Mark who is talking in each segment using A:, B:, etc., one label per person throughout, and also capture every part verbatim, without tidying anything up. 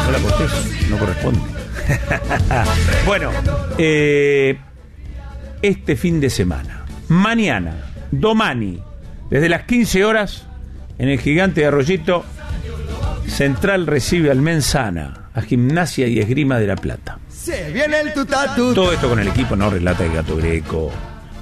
A: No la cortés, no corresponde. Bueno, eh, este fin de semana, mañana, domani, desde las quince horas, en el Gigante de Arroyito, Central recibe al Mensana, a Gimnasia y Esgrima de La Plata.
B: Se viene el tutatu.
A: Todo esto con el equipo, ¿no? Relata el Gato Greco,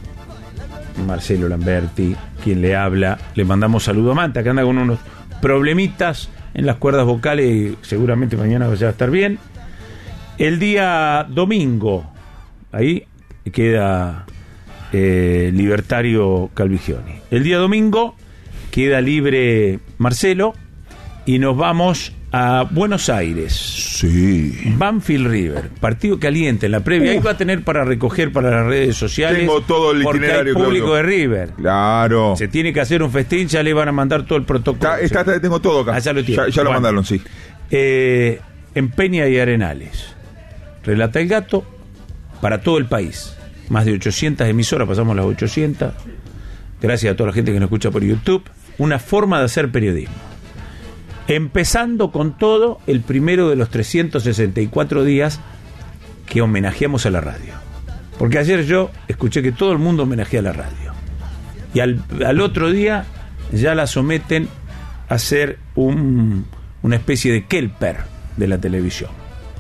A: Marcelo Lamberti, quien le habla. Le mandamos saludo a Manta, que anda con unos problemitas en las cuerdas vocales y seguramente mañana vaya a estar bien. El día domingo, ahí queda eh, Libertario Calvigioni. El día domingo queda libre Marcelo y nos vamos a Buenos Aires.
C: Sí.
A: Banfield River, partido caliente en la previa. Ahí va a tener para recoger para las redes sociales.
C: Tengo todo el
A: porque
C: itinerario,
A: hay público
C: Claudio.
A: de River.
C: Claro.
A: Se tiene que hacer un festín, ya le van a mandar todo el protocolo.
C: Está, está, tengo todo acá.
A: Ah, ya lo tiene.
C: Ya, ya lo
A: Bueno.
C: mandaron, sí.
A: Eh, en Peña y Arenales. Relata el Gato para todo el país. Más de ochocientas emisoras, pasamos las ochocientas. Gracias a toda la gente que nos escucha por YouTube. Una forma de hacer periodismo. Empezando con todo el primero de los trescientos sesenta y cuatro días que homenajeamos a la radio. Porque ayer yo escuché que todo el mundo homenajea a la radio. Y al, al otro día ya la someten a ser un, una especie de Kelper de la televisión.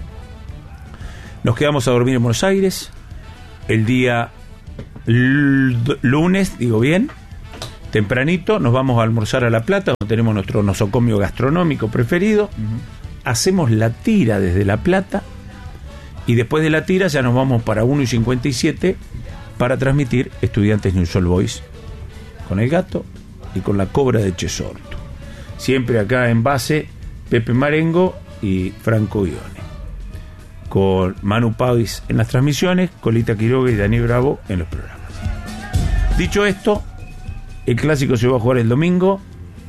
A: Nos quedamos a dormir en Buenos Aires. El día l- lunes, digo bien, tempranito, nos vamos a almorzar a La Plata, donde tenemos nuestro nosocomio gastronómico preferido. Uh-huh. Hacemos la tira desde La Plata y después de la tira ya nos vamos para uno y cincuenta y siete para transmitir Estudiantes News All Boys con el Gato y con la Cobra de Chesorto. Siempre acá en base Pepe Marengo y Franco Guione. Con Manu Pais en las transmisiones, Colita Quiroga y Dani Bravo en los programas. Dicho esto, el clásico se va a jugar el domingo.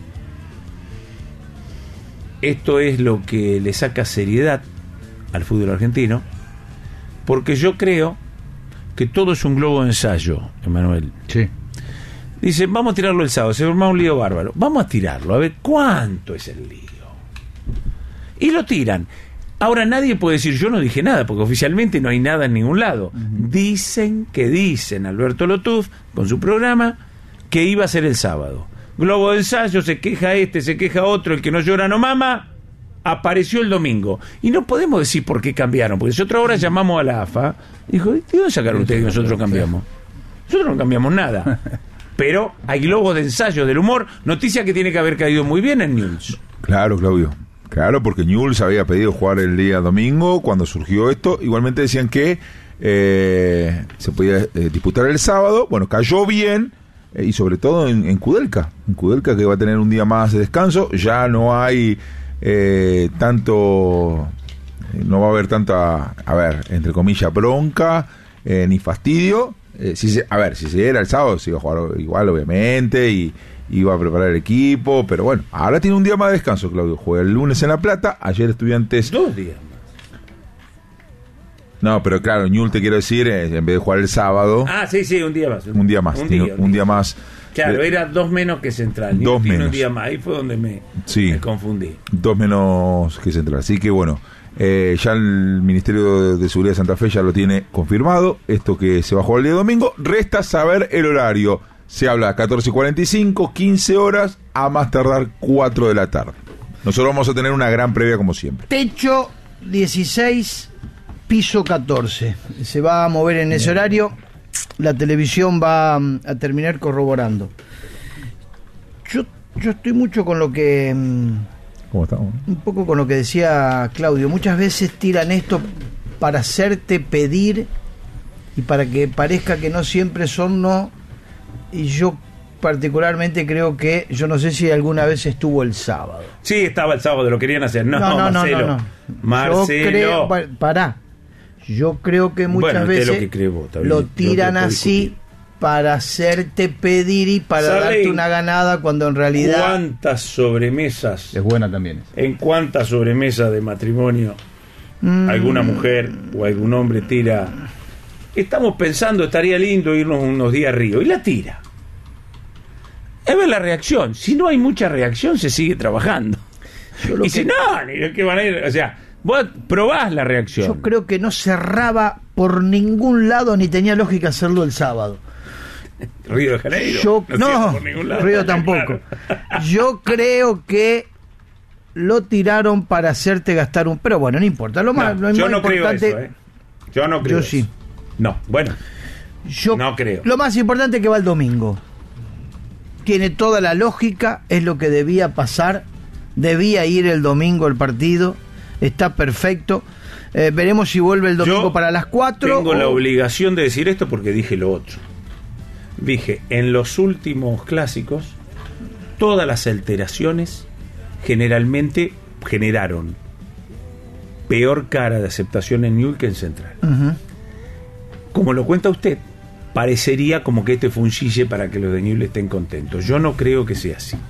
A: Esto es lo que le saca seriedad al fútbol argentino, porque yo creo que todo es un globo de ensayo, Emanuel.
B: Sí.
A: Dicen, vamos a tirarlo el sábado, se forma un lío bárbaro. Vamos a tirarlo, a ver cuánto es el lío. Y lo tiran. Ahora nadie puede decir, yo no dije nada, porque oficialmente no hay nada en ningún lado. Uh-huh. Dicen que dicen, Alberto Lotuf, con su programa, que iba a ser el sábado. Globo de ensayo, se queja este, se queja otro, el que no llora no mama, apareció el domingo. Y no podemos decir por qué cambiaron, porque si otra hora llamamos a la A F A, dijo, ¿de dónde sacaron ustedes que nosotros cambiamos? Nosotros no cambiamos nada. Pero hay globos de ensayo del humor, noticia que tiene que haber caído muy bien en News.
C: Claro, Claudio. Claro, porque Newell's había pedido jugar el día domingo cuando surgió esto. Igualmente decían que eh, se podía eh, disputar el sábado. Bueno, cayó bien eh, y sobre todo en, en Kudelka. En Kudelka, que va a tener un día más de descanso. Ya no hay eh, tanto... Eh, no va a haber tanta, a ver, entre comillas, bronca eh, ni fastidio. Eh, si se, a ver, si se era el sábado se iba a jugar igual, obviamente, y iba a preparar el equipo, pero bueno, ahora tiene un día más de descanso, Claudio. Juega el lunes en La Plata, ayer Estudiantes...
A: Dos días más.
C: No, pero claro, Ñul, te quiero decir, eh, en vez de jugar el sábado...
A: Ah, sí, sí, un día más.
C: Un día más,
A: un
C: tiene
A: día,
C: un, un día más.
A: Claro,
C: eh,
A: era dos menos que Central.
C: Dos
A: Tiene
C: menos.
A: un día más, ahí fue donde me,
C: sí,
A: me confundí.
C: Dos menos que Central, así que bueno... Eh, ya el Ministerio de Seguridad de Santa Fe ya lo tiene confirmado, esto que se va a jugar el día domingo. Resta saber el horario. Se habla catorce cuarenta y cinco, quince horas, a más tardar cuatro de la tarde. Nosotros vamos a tener una gran previa como siempre.
B: Techo dieciséis, piso catorce. Se va a mover en ese horario. La televisión va a terminar corroborando. Yo, yo estoy mucho con lo que...
C: ¿Cómo estamos?
B: Un poco con lo que decía Claudio. Muchas veces tiran esto para hacerte pedir y para que parezca que no siempre son no. Y yo particularmente creo que, yo no sé si alguna vez estuvo el sábado.
A: Sí, estaba el sábado, lo querían hacer. No,
B: no, no,
A: Marcelo.
B: no, no, no.
A: Marcelo.
B: Yo creo, pa, pará. Yo creo que muchas
A: bueno,
B: veces
A: lo, que cree vos,
B: bien, lo tiran lo así discutir. Para hacerte pedir y para
A: ¿Saben
B: darte una ganada cuando en realidad...
A: ¿Cuántas sobremesas?
D: Es buena también.
A: ¿En cuántas sobremesas de matrimonio mm. alguna mujer o algún hombre tira? Estamos pensando, estaría lindo irnos unos días a Río. Y la tira. Es ver la reacción. Si no hay mucha reacción, se sigue trabajando. Y si no, ni que van a ir, o sea, vos probás la reacción.
B: Yo creo que no cerraba por ningún lado ni tenía lógica hacerlo el sábado.
A: Río de Janeiro.
B: Yo,
A: no,
B: no,
A: por ningún lado.
B: Río tampoco.
A: Claro.
B: Yo creo que lo tiraron para hacerte gastar un... Pero bueno, no importa. Lo más,
A: No,
B: lo
A: yo
B: más
A: no
B: importante...
A: creo eso, ¿eh? Yo no creo
B: Yo
A: eso.
B: sí.
A: No, bueno.
B: Yo,
A: no creo.
B: Lo más importante es que va el domingo. Tiene toda la lógica, es lo que debía pasar. Debía ir el domingo el partido. Está perfecto. Eh, veremos si vuelve el domingo
A: Yo
B: para las cuatro.
A: Tengo
B: o...
A: la obligación de decir esto porque dije lo otro. Dije, en los últimos clásicos, todas las alteraciones generalmente generaron peor cara de aceptación en Newell's que en Central.
B: Uh-huh.
A: Como lo cuenta usted, parecería como que este fue un chille para que los de Newell's estén contentos. Yo no creo que sea así.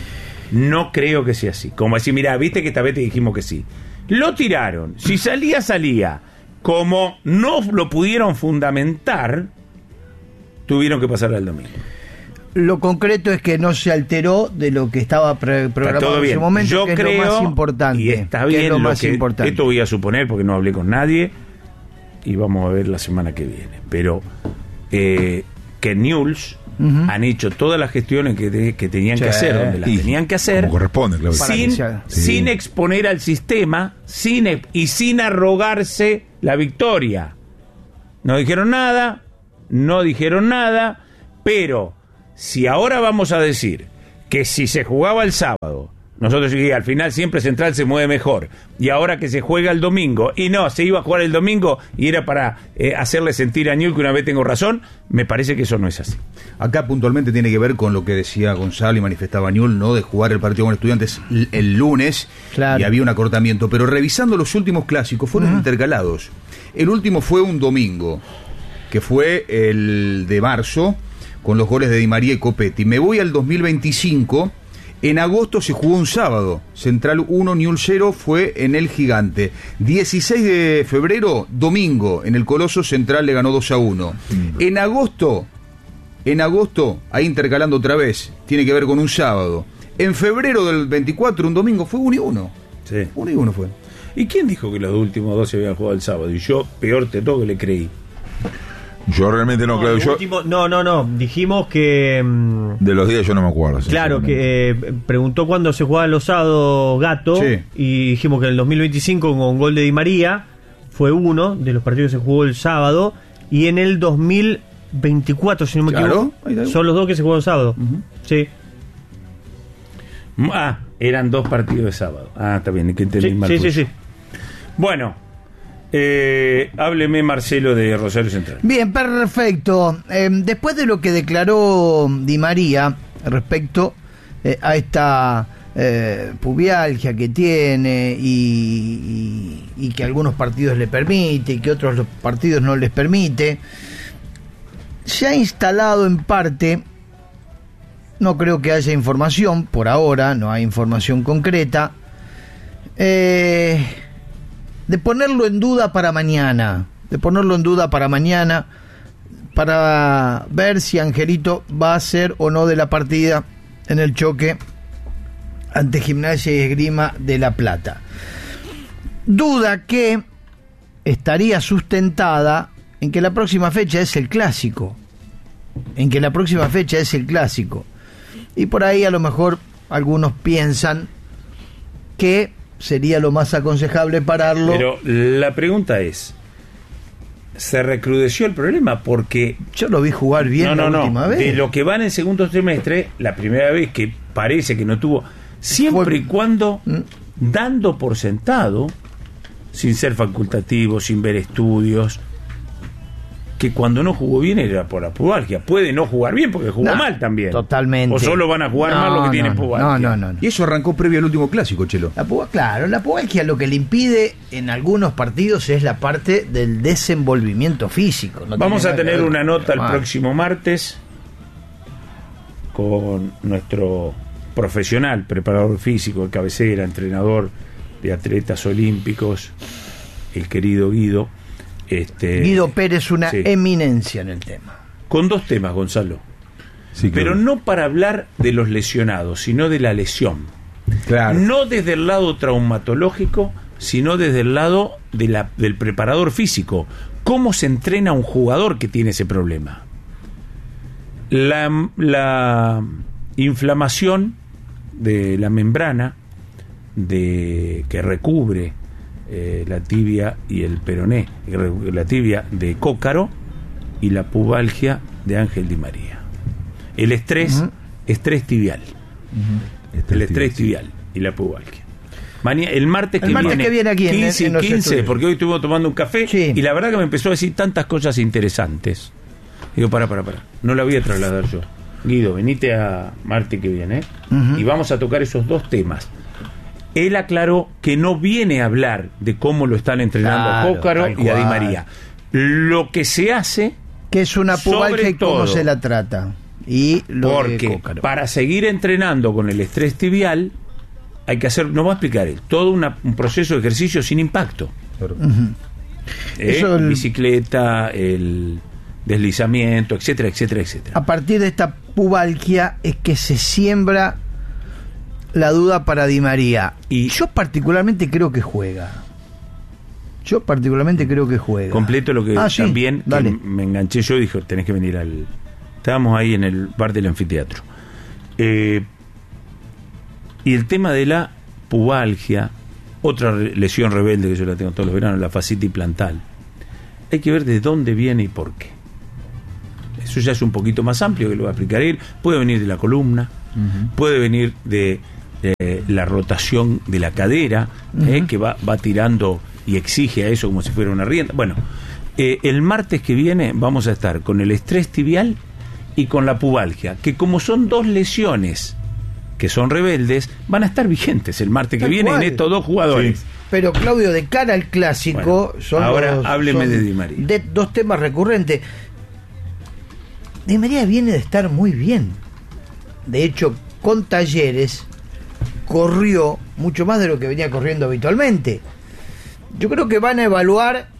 A: No creo que sea así. Como decir, mirá, viste que esta vez te dijimos que sí. Lo tiraron. Si salía, salía. Como no lo pudieron fundamentar, tuvieron que pasar al domingo.
B: Lo concreto es que no se alteró de lo que estaba pre- programado en ese momento,
A: Yo
B: que
A: creo,
B: es lo más importante.
A: y está
B: que
A: bien
B: es lo
A: lo
B: más
A: que,
B: importante.
A: esto voy a suponer porque no hablé con nadie y vamos a ver la semana que viene. Pero eh, que Newell's uh-huh. han hecho todas las gestiones que, de, que tenían sí, que hacer, donde las tenían que hacer,
C: como corresponde, claro.
A: sin, sí. sin exponer al sistema sin y sin arrogarse la victoria. No dijeron nada, no dijeron nada, pero si ahora vamos a decir que si se jugaba el sábado, nosotros y al final siempre Central se mueve mejor, y ahora que se juega el domingo, y no, se iba a jugar el domingo y era para eh, hacerle sentir a Newell's que una vez tengo razón, me parece que eso no es así.
D: Acá puntualmente tiene que ver con lo que decía Gonzalo y manifestaba Newell's, ¿no? De jugar el partido con Estudiantes el, el lunes, claro. Y había un acortamiento, pero revisando los últimos clásicos, fueron uh-huh. intercalados. El último fue un domingo, que fue el de marzo, con los goles de Di María y Copetti. Me voy al dos mil veinticinco. En agosto se jugó un sábado. Central uno, Newell's cero, fue en el Gigante. dieciséis de febrero, domingo, en el Coloso, Central le ganó dos a uno. Mm. En agosto, en agosto, ahí intercalando otra vez, tiene que ver con un sábado. En febrero del veinticuatro, un domingo, fue uno y uno.
A: Sí.
D: uno y uno fue.
A: ¿Y quién dijo que los últimos dos se habían jugado el sábado? Y yo, peor te todo que le creí.
C: Yo realmente no,
E: no
C: creo. Yo...
E: Último, no, no, no. Dijimos que. Mmm,
C: de los días yo no me acuerdo.
E: Claro, que eh, preguntó cuándo se jugaba los sábados Gato. Sí. Y dijimos que en el dos mil veinticinco, con gol de Di María, fue uno de los partidos que se jugó el sábado. Y en el dos mil veinticuatro, si no me
C: claro.
E: equivoco, son los dos que se jugaron sábado. Uh-huh. Sí.
A: Ah, eran dos partidos de sábado. Ah, está bien, que entendí
E: sí,
A: mal.
E: Sí, sí, sí.
A: Bueno. Eh, hábleme, Marcelo, de Rosario Central.
B: Bien, perfecto. Eh, después de lo que declaró Di María respecto eh, a esta eh, pubialgia que tiene y, y, y que algunos partidos le permite y que otros los partidos no les permite, se ha instalado en parte, no creo que haya información, por ahora no hay información concreta, eh... de ponerlo en duda para mañana, de ponerlo en duda para mañana, para ver si Angelito va a ser o no de la partida en el choque ante Gimnasia y Esgrima de La Plata. Duda que estaría sustentada en que la próxima fecha es el clásico, en que la próxima fecha es el clásico, y por ahí a lo mejor algunos piensan que sería lo más aconsejable pararlo.
A: Pero la pregunta es, ¿se recrudeció el problema? Porque
B: yo lo vi jugar bien
A: no,
B: la
A: no,
B: última
A: no.
B: vez.
A: De lo que va en el segundo trimestre, la primera vez que parece que no tuvo, siempre Fue... y cuando ¿Mm? dando por sentado, sin ser facultativo, sin ver estudios, que cuando no jugó bien era por la pubalgia. Puede no jugar bien porque jugó no, mal también.
B: Totalmente.
A: O solo van a jugar
B: no,
A: mal los que
B: no,
A: tienen
B: no,
A: pubalgia.
B: No, no, no, no.
D: Y eso arrancó previo al último clásico, Chelo.
B: La pubalgia, claro, la pubalgia lo que le impide en algunos partidos es la parte del desenvolvimiento físico. No
A: Vamos a tener una nota el
B: mal.
A: próximo martes con nuestro profesional, preparador físico, de cabecera, entrenador de atletas olímpicos, el querido Guido. Este,
B: Guido Pérez, una
A: sí.
B: eminencia en el tema.
A: Con dos temas, Gonzalo.
C: Sí, claro.
A: Pero no para hablar de los lesionados, sino de la lesión.
C: Claro.
A: No desde el lado traumatológico, sino desde el lado de la, del preparador físico. ¿Cómo se entrena un jugador que tiene ese problema? La, la inflamación de la membrana de, que recubre eh, la tibia y el peroné, la tibia de Cócaro y la pubalgia de Ángel Di María. El estrés, uh-huh. estrés tibial. Uh-huh. Estrés el estrés tibial, tibial y la pubalgia. Mañana, el martes,
B: el
A: que,
B: martes
A: viene,
B: que viene aquí
A: quince
B: en, en
A: quince, porque hoy estuvimos tomando un café sí. y la verdad que me empezó a decir tantas cosas interesantes. Digo, para, para, para, no la voy a trasladar yo. Guido, venite a martes que viene uh-huh. y vamos a tocar esos dos temas. Él aclaró que no viene a hablar de cómo lo están entrenando claro, a Cócaro y a Di María. Lo que se hace,
B: que es una pubalgia y cómo se la trata. Y lo
A: porque para seguir entrenando con el estrés tibial hay que hacer, no va a explicar él, todo una, un proceso de ejercicio sin impacto. Uh-huh. eh, Eso el... bicicleta, el deslizamiento, etcétera, etcétera, etcétera.
B: A partir de esta pubalgia es que se siembra la duda para Di María. Y yo particularmente creo que juega. Yo particularmente creo que juega.
A: Completo lo que ah, también sí, que me enganché yo y dije, tenés que venir al... Estábamos ahí en el bar del anfiteatro. Eh, y el tema de la pubalgia, otra lesión rebelde que yo la tengo todos los veranos, la fascitis plantal. Hay que ver de dónde viene y por qué. Eso ya es un poquito más amplio que lo va a explicar él. Puede venir de la columna, uh-huh. puede venir de, de la rotación de la cadera, uh-huh. eh, que va, va tirando y exige a eso como si fuera una rienda. Bueno, eh, el martes que viene vamos a estar con el estrés tibial y con la pubalgia, que como son dos lesiones que son rebeldes, van a estar vigentes el martes que Tal viene cual. En estos dos jugadores.
B: Sí. Pero Claudio, de cara al clásico, bueno, son
A: ahora
B: los,
A: hábleme
B: son
A: de Di María.
B: De dos temas recurrentes. Di María viene de estar muy bien. De hecho, con Talleres corrió mucho más de lo que venía corriendo habitualmente. Yo creo que van a evaluar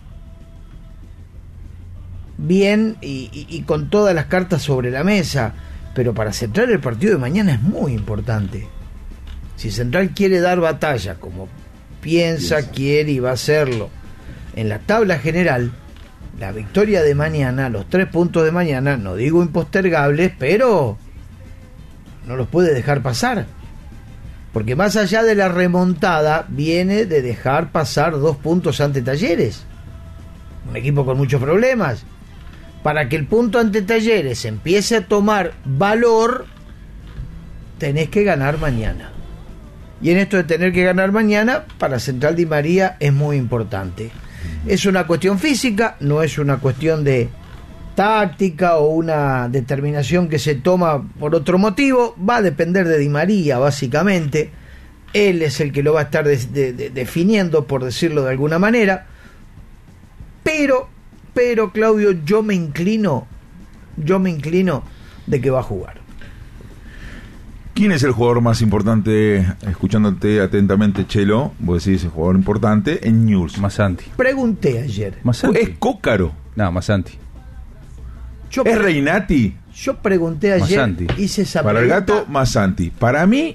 B: bien y, y, y con todas las cartas sobre la mesa, pero para Central el partido de mañana es muy importante. Si Central quiere dar batalla como piensa, yes. quiere y va a hacerlo en la tabla general, la victoria de mañana, los tres puntos de mañana, no digo impostergables, pero no los puede dejar pasar, porque más allá de la remontada viene de dejar pasar dos puntos ante Talleres, un equipo con muchos problemas. Para que el punto ante Talleres empiece a tomar valor, tenés que ganar mañana. Y en esto de tener que ganar mañana, para Central Di María es muy importante. Es una cuestión física, no es una cuestión de táctica o una determinación que se toma por otro motivo. Va a depender de Di María, básicamente. Él es el que lo va a estar de, de, de, definiendo, por decirlo de alguna manera. Pero, pero, Claudio, yo me inclino, yo me inclino de que va a jugar.
C: ¿Quién es el jugador más importante, escuchándote atentamente, Chelo, vos decís el jugador importante, en Newell's?
D: Massanti.
B: Pregunté ayer.
C: Massanti. ¿Es Cócaro?
D: No, Massanti.
C: Yo ¿Es pre- Reinati?
B: Yo pregunté ayer,
D: Massanti.
B: hice esa
C: Para
B: pregunta.
C: el gato, Massanti. Para mí...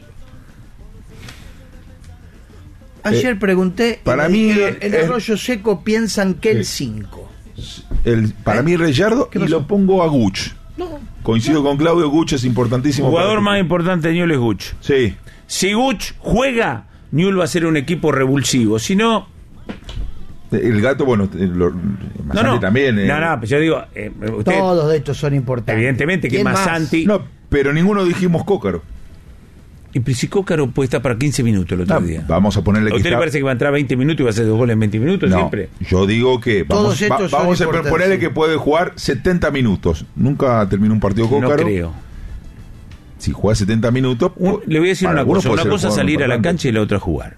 B: Ayer eh, pregunté,
C: para mí
B: dijeron, en el Arroyo Seco piensan que el cinco.
C: El, para ¿Eh? mí Reyardo, y lo pongo a Guch.
B: No,
C: Coincido
B: no.
C: con Claudio, Guch es importantísimo.
A: El jugador más importante de Newell es Guch.
C: Sí.
A: Si Guch juega, Newell va a ser un equipo revulsivo. Si no...
C: El gato, bueno, lo, Massanti
A: no, no,
C: también. Eh.
A: No, no, pero yo digo... Eh, usted,
B: todos de estos son importantes.
A: Evidentemente que Massanti...
C: No, pero ninguno dijimos Cócaro.
A: Y si Cócaro puede estar para quince minutos el otro
C: no,
A: día.
C: Vamos a ponerle
A: ¿A usted
C: que
A: le
C: está...
A: parece que va a entrar veinte minutos y va a hacer dos goles en veinte minutos
C: no,
A: siempre?
C: Yo digo que vamos, va, vamos a ponerle que puede jugar setenta minutos. Nunca terminó un partido Cócaro.
A: No creo.
C: Si juega setenta minutos...
A: Un, le voy a decir una cosa. Una cosa es salir a la cancha y la otra jugar.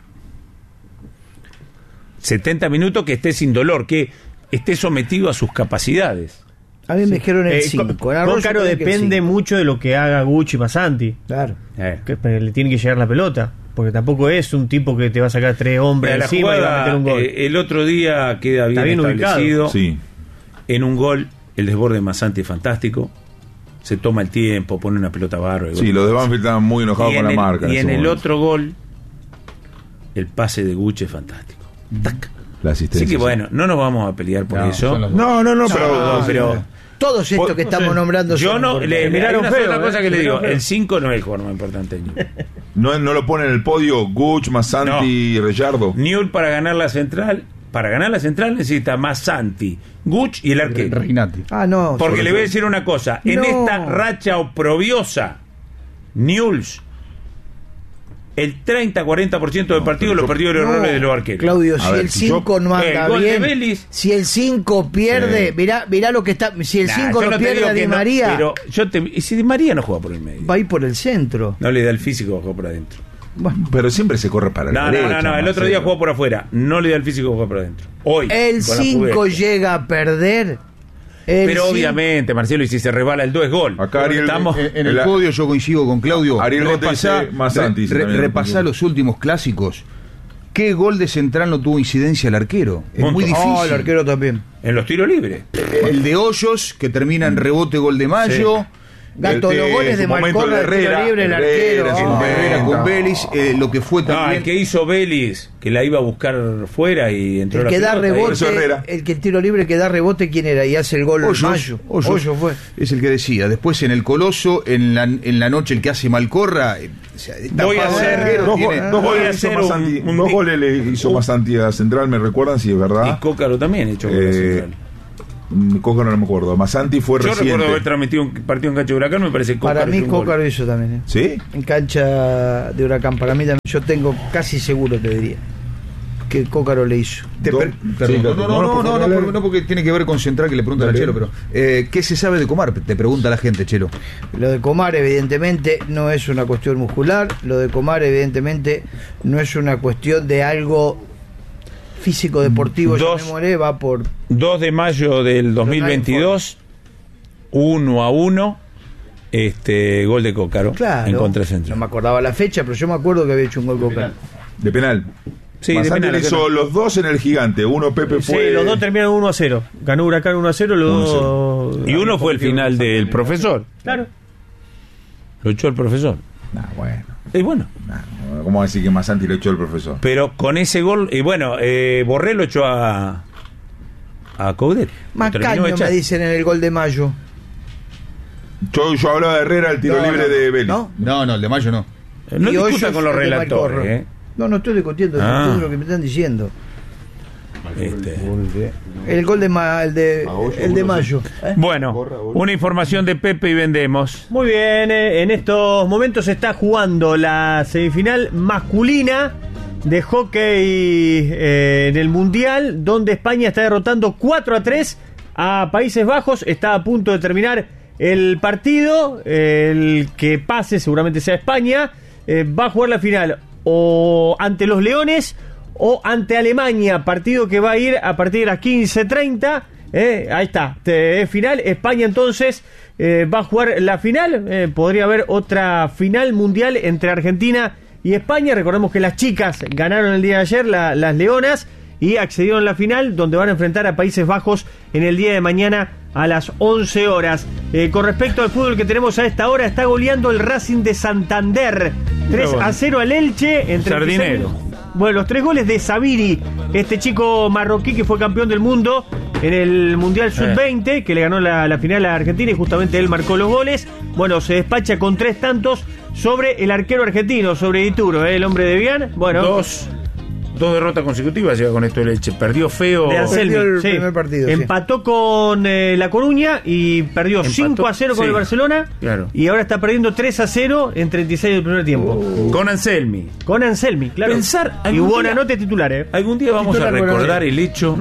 A: setenta minutos que esté sin dolor, que esté sometido a sus capacidades.
B: A mí me dijeron el
E: eh,
B: cinco.
E: Cócaro depende mucho de lo que haga Gucci y Massanti.
B: Claro.
E: Eh. Que le tiene que llegar la pelota. Porque tampoco es un tipo que te va a sacar tres hombres
A: la
E: encima
A: jugada,
E: y va a meter un gol.
A: Eh, el otro día queda bien,
E: bien
A: establecido.
C: Sí.
A: En un gol, el desborde de Massanti es fantástico. Se toma el tiempo, pone una pelota bárbara.
C: Sí, los de Banfield estaban muy enojados con la
A: el,
C: marca.
A: Y en el
C: momento.
A: otro gol, el pase de Gucci es fantástico. tac.
C: La asistencia.
A: Así que bueno, no nos vamos a pelear por
D: No,
A: eso.
D: son
C: No, no, no, pero.
A: No, no, pero
B: Todos estos que estamos nombrando
A: yo
B: son
A: no
B: importantes.
A: le
E: miraron
A: hay una
E: feo,
A: sola
E: eh,
A: cosa que le
E: se
A: digo,
E: miraron feo.
A: el cinco no es el jugador más importante de Newell.
C: No, no lo pone en el podio Guch, Massanti y Reyardo.
A: Newell para ganar la central, para ganar la central necesita más Santi, Guch y el arquero.
D: Reginati.
B: Ah, no.
A: Porque
B: sobre
A: le voy a
B: todo.
A: decir una cosa, en
B: No.
A: esta racha oprobiosa, Newell el treinta a cuarenta por ciento del partido lo perdió el
B: No,
A: error de los arqueros.
B: Claudio,
C: A
B: si
C: ver,
B: el
C: si yo-
B: cinco no
A: El
B: anda
A: gol de
B: bien,
A: Vélez.
B: si el cinco pierde,
C: Sí.
B: mirá, mirá lo que está, si el
A: Nah,
B: cinco
A: yo
B: lo
A: no te
B: pierde
A: digo
B: a
A: que
B: Di
A: no,
B: María,
A: pero yo te, y si Di María no juega por el medio,
B: va a ir por el centro.
A: no le da el físico para jugar por adentro.
B: Bueno,
C: Pero siempre se corre para
A: No,
C: la
A: no,
C: derecha.
A: no, no, el otro
C: Marcelo.
A: día jugó por afuera, no le da el físico para jugar por adentro. Hoy,
B: el
A: con la
B: cinco
A: juventud.
B: llega a perder. el
A: Pero
B: cinco-
A: obviamente, Marcelo, y si se resbala el dos es gol.
C: Acá Ariel-
A: Estamos,
D: En, en el
C: La-
D: podio yo coincido con Claudio.
C: Ariel Gote
D: Repasá-
C: dice Massanti, dice
D: re-
C: también.
D: repasá los últimos clásicos. ¿Qué gol de central no tuvo incidencia el arquero? Es
A: Montón.
D: muy difícil.
B: Oh, el arquero también.
A: en los tiros libres.
D: El de Hoyos, que termina en rebote gol de Mayo.
B: Gato,
C: El-
B: los
C: eh,
B: goles
C: en
B: de
C: su momento
B: Malcorra,
C: el
B: de tiro
C: Herrera,
B: libre, el
C: Herrera,
B: arquero.
C: en su
D: El
B: Oh.
D: de Herrera con
C: Venta.
D: Vélez, eh, lo que fue
A: No,
D: también.
A: el que hizo Vélez, que la iba a buscar fuera y entró
B: El
A: la
B: que da
A: pelota,
C: Por eso
B: rebote,
C: Herrera.
B: el que el tiro libre que da rebote, ¿quién era? Y hace el gol
D: Hoyos,
B: Mayo.
D: Hoyos.
B: Hoyo fue.
D: Es el que decía. Después en el Coloso, en la, en la noche el que hace Malcorra. eh, o sea,
A: Voy a
D: tapado
A: hacer-
D: el arquero,
C: Dos,
D: tiene-
C: go- dos
A: voy a
C: goles le
A: hacer
C: hizo
A: un-
C: Massanti,
A: un
C: dos
A: di-
C: goles le hizo
A: un-
C: Massanti a Central, me recuerdan si es
A: Y
C: verdad.
A: Cócaro también hecho gol
C: Eh,
A: central.
C: Mm, Cócaro no me acuerdo. Massanti fue
A: Yo
C: reciente.
A: recuerdo haber transmitido un partido en cancha de Huracán, me parece que
B: Para
A: Cócaro
B: mí
A: hizo un gol.
B: Cócaro hizo también. ¿eh?
C: ¿Sí?
B: En cancha de Huracán, para mí también. Yo tengo casi seguro, te diría, que Cócaro le hizo.
D: Te
C: Do-
D: per-
C: sí,
D: perdón,
C: claro,
D: no, no,
C: no,
D: no,
C: por
D: no,
C: favor,
D: no,
C: dale.
D: por- no, porque tiene que ver con Central, que le pregunta a
C: Dale.
D: Chelo, pero eh, ¿qué se sabe de Comar? Te pregunta la gente, Chelo.
B: Lo de Comar, evidentemente, no es una cuestión muscular. Lo de Comar, evidentemente, no es una cuestión de algo físico-deportivo.
A: Dos.
B: Llamémosle, va por.
A: dos de mayo del dos mil veintidós, uno a uno, este gol de Cócaro
B: Claro.
A: en contra de Central.
B: No me acordaba la fecha, pero yo me acuerdo que había hecho un gol Cócaro.
C: De penal.
A: Sí, de
C: Massanti
A: penal,
C: le
A: acá
C: hizo
A: no.
C: los dos en el gigante. Uno Pepe
E: Sí,
C: fue.
E: los dos terminaron uno a cero. Ganó Huracán uno a cero, los
C: uno a
E: dos.
A: Y uno fue el final del profesor.
E: Claro.
A: Lo echó el profesor.
C: Nah, bueno.
A: Y bueno,
C: Nah, ¿cómo decir que Massanti le echó el profesor?
A: pero con ese gol, y bueno, eh, Borré lo echó a a Coudet. Lo terminó
B: Macaño
A: de
B: me
A: echar.
B: dicen en el gol de Mayo.
C: Yo, yo hablaba de Herrera, el tiro
B: No,
C: libre
B: no,
C: de Vélez.
B: ¿no?
D: No, no, el de Mayo no.
A: No
B: Y
A: discuta
B: Hoyos
A: con los
B: el de
A: relatores,
B: Malcorra.
A: ¿eh?
B: No, no estoy discutiendo, estoy
A: Ah.
B: discutiendo lo que me están diciendo.
A: Este.
B: El gol de, Ma- el de, el de Mayo. ¿eh?
A: Bueno, una información de Pepe y vendemos.
E: Muy bien, eh, en estos momentos se está jugando la semifinal masculina de hockey eh, en el Mundial, donde España está derrotando cuatro a tres a Países Bajos. Está a punto de terminar el partido. El que pase seguramente sea España. Eh, va a jugar la final o ante los Leones o ante Alemania, partido que va a ir a partir de las quince treinta. Eh, ahí está, te- es final. España entonces eh, va a jugar la final. Eh, podría haber otra final mundial entre Argentina y España. Recordemos que las chicas ganaron el día de ayer, la- las Leonas, y accedieron a la final, donde van a enfrentar a Países Bajos en el día de mañana a las once horas. Eh, con respecto al fútbol que tenemos a esta hora, está goleando el Racing de Santander tres a cero al Elche. En treinta y seis
A: Sardinero.
E: minutos. Bueno, los tres goles de Sabiri, este chico marroquí que fue campeón del mundo en el Mundial sub veinte, que le ganó la, la final a Argentina y justamente él marcó los goles. Bueno, se despacha con tres tantos sobre el arquero argentino, sobre Dituro, ¿eh? El hombre de Bian. Bueno,
A: Dos, dos derrotas consecutivas lleva con esto el Elche. Perdió feo.
E: de Anselmi,
B: Perdió el
E: sí.
B: primer partido, sí.
E: Empató con eh, La Coruña y perdió
A: Empató,
E: cinco a cero con
A: sí.
E: el Barcelona.
A: Claro.
E: Y ahora está perdiendo tres a cero en treinta y seis del primer tiempo.
A: Con Anselmi.
E: Con Anselmi, claro.
A: Pensar
E: y
A: algún día-
E: Buonanotte titular, ¿eh?
A: Algún día vamos a
B: Titular,
A: recordar
B: bueno,
A: el hecho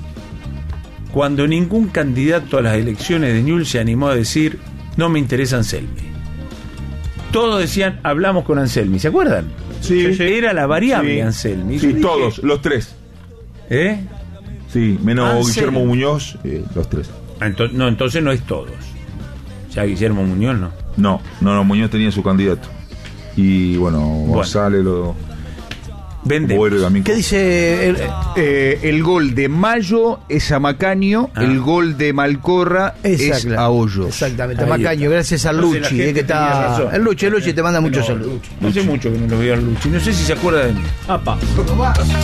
A: cuando ningún candidato a las elecciones de Newell's se animó a decir no me interesa Anselmi. Todos decían hablamos con Anselmi, ¿se acuerdan?
C: Sí.
A: Era la variable
C: Sí.
A: Anselmi.
C: Sí,
A: Yo dije,
C: todos, los tres.
A: ¿Eh?
C: Sí, menos
A: Anselmi.
C: Guillermo Muñoz, eh, los tres.
A: Ento- no, entonces no es todos. Ya Guillermo Muñoz no.
C: No, no, no, Muñoz tenía su candidato. Y bueno, González lo.
A: Vende.
C: Boero también.
B: ¿Qué dice el,
D: Eh, el gol de Mayo es a Macaño,
A: Ah.
D: el gol de Malcorra es
B: Exacto.
D: a Hoyos.
B: Exactamente,
A: Ahí
B: Macaño,
A: está.
B: gracias a
A: Entonces la
B: Luchi,
A: gente
B: eh, que
A: tenía
B: está.
A: razón.
B: El Luchi, el Luchi te manda muchos saludos.
A: No hace mucho que no lo veo a Luchi. No sé si se acuerda de mí.
E: Apa.